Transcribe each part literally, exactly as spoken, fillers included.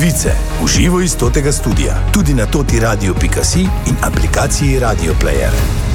Novice v živo iz totega studia, tudi na toti radio pika si in aplikaciji Radio Player.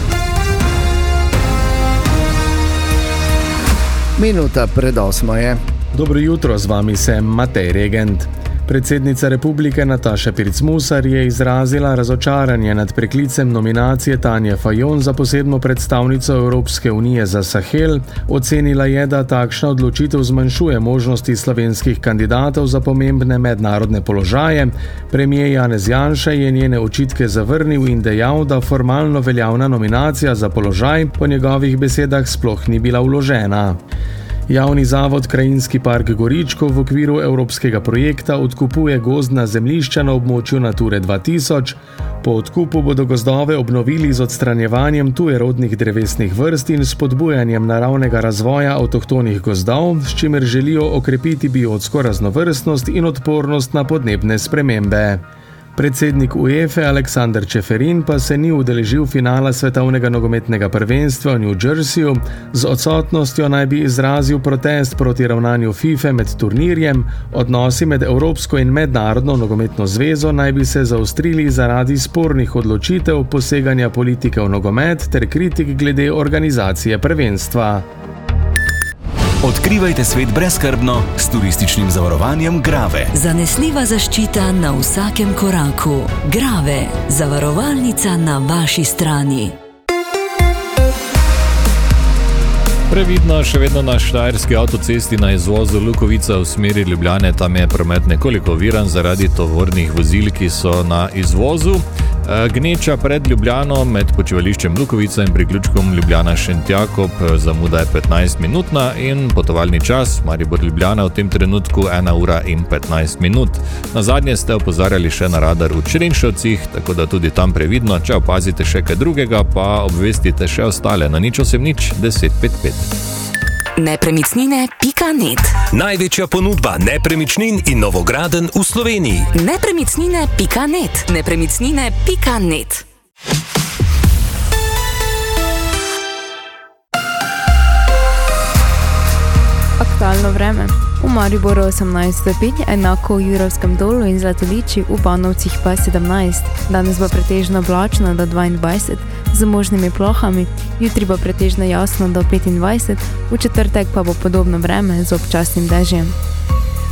Minuta pred osmo je. Dobro jutro, z vami sem Matej Regent. Predsednica republike Nataša Pirc Musar je izrazila razočaranje nad preklicem nominacije Tanje Fajon za posebno predstavnico Evropske unije za Sahel. Ocenila je, da takšna odločitev zmanjšuje možnosti slovenskih kandidatov za pomembne mednarodne položaje. Premijer Janez Janša je njene očitke zavrnil in dejal, da formalno veljavna nominacija za položaj po njegovih besedah sploh ni bila vložena. Javni zavod Krajinski park Goričko v okviru evropskega projekta odkupuje gozdna zemljišča na območju Nature dva tisoč. Po odkupu bodo gozdove obnovili z odstranjevanjem tujerodnih drevesnih vrst in spodbujanjem naravnega razvoja avtohtonih gozdov, s čimer želijo okrepiti biotsko raznovrstnost in odpornost na podnebne spremembe. Predsednik UEFA Aleksander Čeferin pa se ni udeležil finala svetovnega nogometnega prvenstva v New Jerseyju. Z odsotnostjo naj bi izrazil protest proti ravnanju FIFA med turnirjem, odnosi med Evropsko in Mednarodno nogometno zvezo naj bi se zaostrili zaradi spornih odločitev, poseganja politike v nogomet ter kritik glede organizacije prvenstva. Odkrivajte svet brezskrbno s turističnim zavarovanjem Grave. Zanesljiva zaščita na vsakem koraku. Grave, zavarovalnica na vaši strani. Previdno, še vedno na štajerski avtocesti na izvozu Lukovica v smeri Ljubljane, tam je promet nekoliko oviran zaradi tovornih vozil, ki so na izvozu. Gneča pred Ljubljano med počivališčem Lukovica in priključkom Ljubljana-Šentjakob, zamuda je petnajst minutna in potovalni čas Maribor-Ljubljana v tem trenutku ena ura in petnajst minut. Na zadnje ste opozarjali še na radar v Črenšovcih, tako da tudi tam previdno, če opazite še kaj drugega, pa obvestite še ostale na nič osem nič deset pet pet. nepremičnine pika net. Največja ponudba nepremičnin in novogradenj v Sloveniji. nepremičnine pika net. nepremičnine pika net. Aktualno vreme. V Mariboru osemnajst stopinj, enako v Jurovskem dolu in Zlatoliči, v Banovcih pa sedemnajst. Danes bo pretežno oblačno do dvaindvajset, z možnimi plohami, jutri bo pretežno jasno do petindvajset, v četrtek pa bo podobno vreme z občasnim dežjem.